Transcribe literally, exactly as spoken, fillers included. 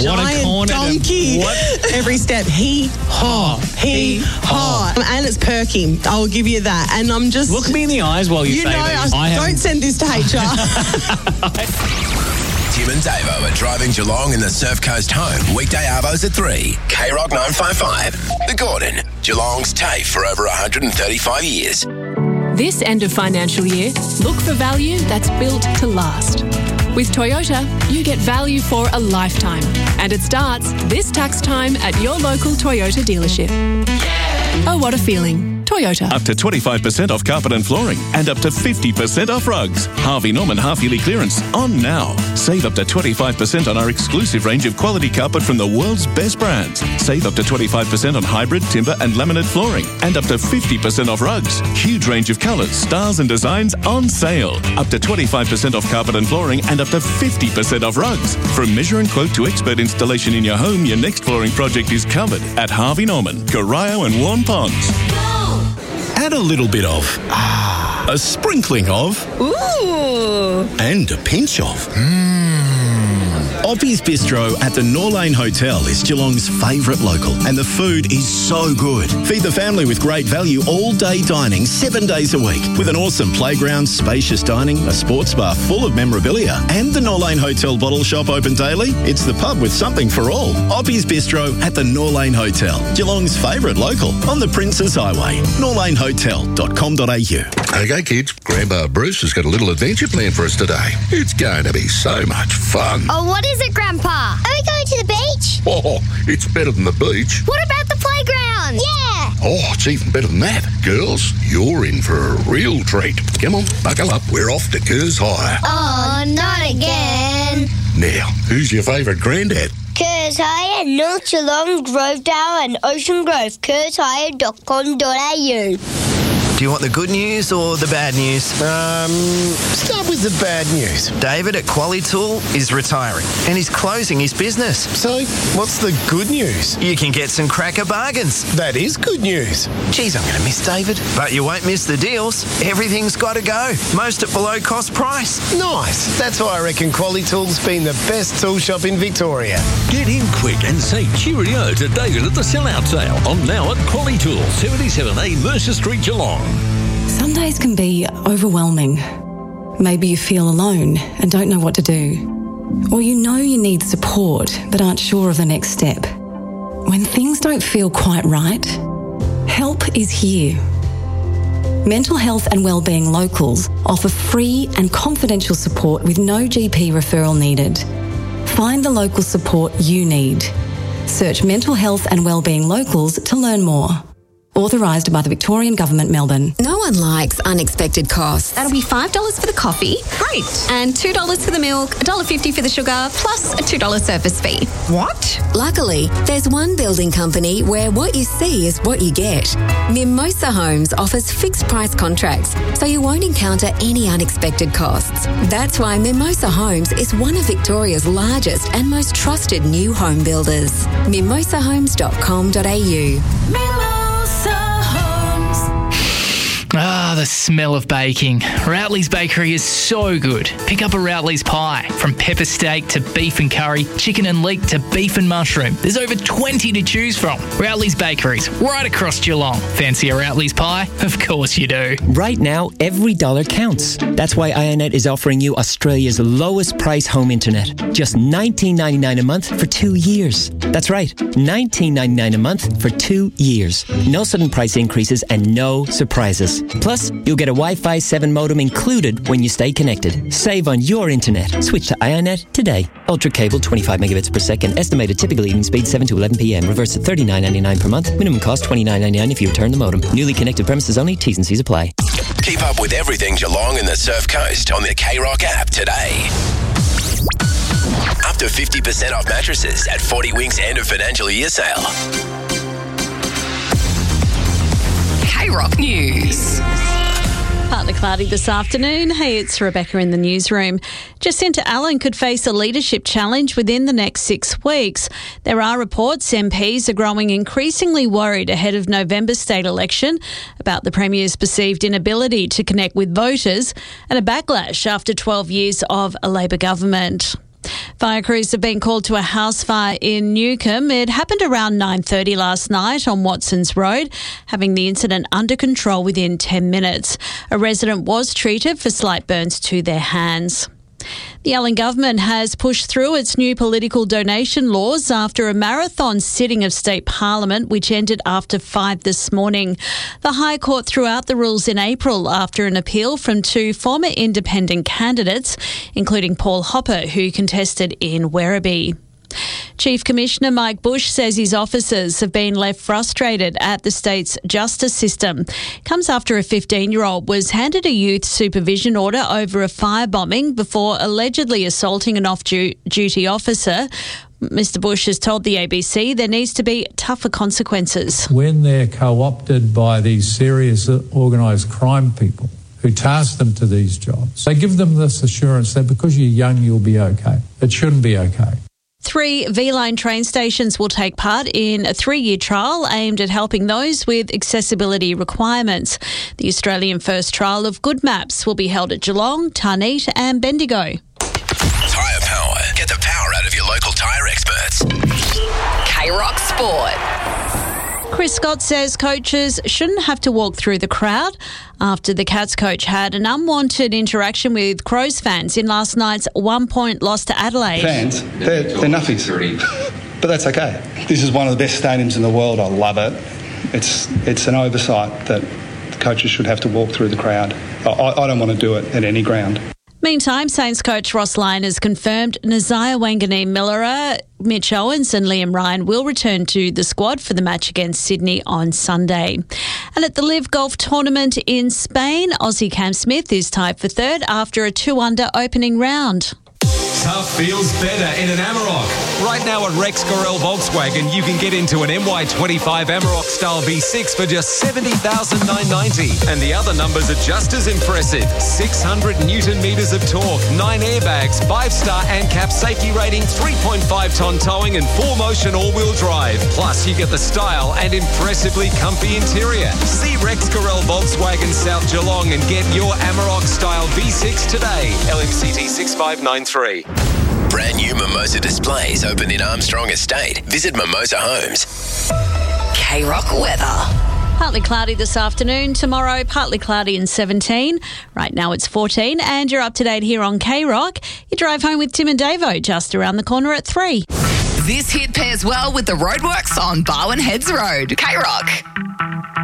giant corner to- donkey. what? Every step, he, ha, he, ha. And it's perky. I'll give you that. And I'm just... Look me in the eyes while you, You say know, these. I, I don't have- send this to H R. Tim and Davo are driving Geelong in the Surf Coast home. Weekday arvos at three. K Rock nine five five. The Gordon. Geelong's TAFE for over one hundred thirty-five years. This end of financial year, look for value that's built to last. With Toyota, you get value for a lifetime. And it starts this tax time at your local Toyota dealership. Oh, what a feeling. Toyota. Up to twenty-five percent off carpet and flooring and up to fifty percent off rugs. Harvey Norman half-yearly clearance on now. Save up to twenty-five percent on our exclusive range of quality carpet from the world's best brands. Save up to twenty-five percent on hybrid, timber and laminate flooring and up to fifty percent off rugs. Huge range of colours, styles and designs on sale. Up to twenty-five percent off carpet and flooring and up to fifty percent off rugs. From measure and quote to expert installation in your home, your next flooring project is covered at Harvey Norman, Corio and Warm Ponds. Add a little bit of, ah, a sprinkling of, Ooh. and a pinch of. Mmm. Oppie's Bistro at the Norlane Hotel is Geelong's favourite local, and the food is so good. Feed the family with great value all-day dining, seven days a week, with an awesome playground, spacious dining, a sports bar full of memorabilia, and the Norlane Hotel bottle shop open daily. It's the pub with something for all. Oppie's Bistro at the Norlane Hotel, Geelong's favourite local, on the Princes Highway. norlane hotel dot com dot a u. Okay, kids, Grandpa Bruce has got a little adventure planned for us today. It's going to be so much fun. Oh, what is it, Grandpa? Are we going to the beach? Oh, it's better than the beach. What about the playground? Yeah. Oh, it's even better than that. Girls, you're in for a real treat. Come on, buckle up. We're off to Kerrs Hire. Oh, not again. Now, who's your favourite granddad? Kerrs Hire, North Geelong, Grovedale and Ocean Grove. kerrs hire dot com dot a u. Do you want the good news or the bad news? Um, start with the bad news. David at Qualitool is retiring and he's closing his business. So, what's the good news? You can get some cracker bargains. That is good news. Geez, I'm going to miss David. But you won't miss the deals. Everything's got to go. Most at below cost price. Nice. That's why I reckon Qualitool's been the best tool shop in Victoria. Get in quick and say cheerio to David at the sellout sale on now at Qualitool, seventy-seven A Mercer Street, Geelong. Some days can be overwhelming. Maybe you feel alone and don't know what to do. Or you know you need support but aren't sure of the next step. When things don't feel quite right, help is here. Mental Health and Wellbeing Locals offer free and confidential support with no G P referral needed. Find the local support you need. Search Mental Health and Wellbeing Locals to learn more. Authorised by the Victorian Government, Melbourne. No one likes unexpected costs. That'll be five dollars for the coffee. Great. And two dollars for the milk, one dollar fifty for the sugar, plus a two dollars service fee. What? Luckily, there's one building company where what you see is what you get. Mimosa Homes offers fixed price contracts, so you won't encounter any unexpected costs. That's why Mimosa Homes is one of Victoria's largest and most trusted new home builders. mimosa homes dot com dot a u. Ah, the smell of baking. Routley's Bakery is so good. Pick up a Routley's pie. From pepper steak to beef and curry, chicken and leek to beef and mushroom. There's over twenty to choose from. Routley's Bakeries, right across Geelong. Fancy a Routley's pie? Of course you do. Right now, every dollar counts. That's why iiNet is offering you Australia's lowest price home internet. Just nineteen ninety-nine a month for two years. That's right, nineteen ninety-nine a month for two years. No sudden price increases and no surprises. Plus, you'll get a Wi-Fi seven modem included when you stay connected. Save on your internet. Switch to iiNet today. Ultra cable, twenty-five megabits per second. Estimated typical evening speed, seven to eleven p.m. Reverse at thirty-nine ninety-nine per month. Minimum cost, twenty-nine ninety-nine if you return the modem. Newly connected premises only. T's and C's apply. Keep up with everything Geelong and the Surf Coast on the K Rock app today. Up to fifty percent off mattresses at forty Winks end of financial year sale. K Rock News. Partly cloudy this afternoon. Hey, it's Rebecca in the newsroom. Jacinta Allen could face a leadership challenge within the next six weeks. There are reports M Ps are growing increasingly worried ahead of November's state election about the Premier's perceived inability to connect with voters and a backlash after twelve years of a Labor government. Fire crews have been called to a house fire in Newcombe. It happened around nine thirty last night on Watson's Road, having the incident under control within ten minutes. A resident was treated for slight burns to their hands. The Allen government has pushed through its new political donation laws after a marathon sitting of state parliament, which ended after five this morning. The High Court threw out the rules in April after an appeal from two former independent candidates, including Paul Hopper, who contested in Werribee. Chief Commissioner Mike Bush says his officers have been left frustrated at the state's justice system. Comes after a fifteen-year-old was handed a youth supervision order over a firebombing before allegedly assaulting an off-duty officer. Mister Bush has told the A B C there needs to be tougher consequences. When they're co-opted by these serious organised crime people who task them to these jobs, they give them this assurance that because you're young, you'll be okay. It shouldn't be okay. Three V-Line train stations will take part in a three-year trial aimed at helping those with accessibility requirements. The Australian first trial of Good Maps will be held at Geelong, Tarneit and Bendigo. Tyre Power. Get the power out of your local tyre experts. K-Rock Sport. Chris Scott says coaches shouldn't have to walk through the crowd after the Cats coach had an unwanted interaction with Crows fans in last night's one-point loss to Adelaide. Fans, they're, they're nuffies, but that's okay. This is one of the best stadiums in the world. I love it. It's it's an oversight that coaches should have to walk through the crowd. I, I don't want to do it at any ground. Meantime, Saints coach Ross Lyon has confirmed Nazaya Wanganeen-Millera, Mitch Owens and Liam Ryan will return to the squad for the match against Sydney on Sunday. And at the Live Golf Tournament in Spain, Aussie Cam Smith is tied for third after a two-under opening round. Tough feels better in an Amarok. Right now at Rex Gorel Volkswagen, you can get into an M Y twenty-five Amarok style V six for just seventy thousand nine hundred ninety dollars. And the other numbers are just as impressive. six hundred newton metres of torque, nine airbags, five-star ANCAP safety rating, three point five tonne towing and four-motion all-wheel drive. Plus, you get the style and impressively comfy interior. See Rex Gorel Volkswagen South Geelong and get your Amarok style V six today. L M C T six five nine three. Brand new Mimosa displays open in Armstrong Estate. Visit Mimosa Homes. K-Rock weather. Partly cloudy this afternoon. Tomorrow, partly cloudy and seventeen. Right now it's fourteen. And you're up to date here on K-Rock. You drive home with Tim and Davo just around the corner at three. This hit pairs well with the roadworks on Barwon Heads Road. K-Rock.